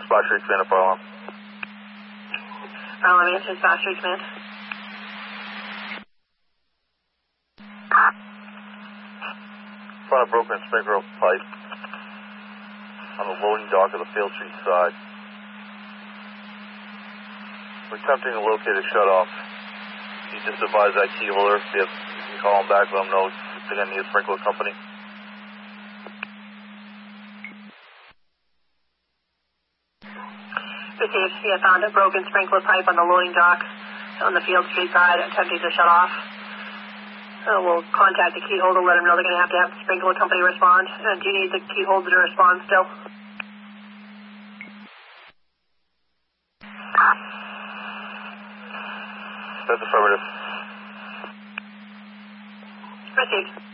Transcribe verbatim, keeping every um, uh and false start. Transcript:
Splash Street Command, fire alarm. Fire alarm answer, Splash Street Command. Found a broken sprinkler pipe on the loading dock of the Field Street side. We're attempting to locate a shutoff. You just advise that key holder. If you, have, you can call them back, let them know they're going to need a sprinkler company. Received. We have found a broken sprinkler pipe on the loading dock on the Field Street side, attempting to shut off. Uh, we'll contact the key holder, let them know they're going to have to have the sprinkler company respond. Uh, do you need the key holder to respond still? That's affirmative. Received.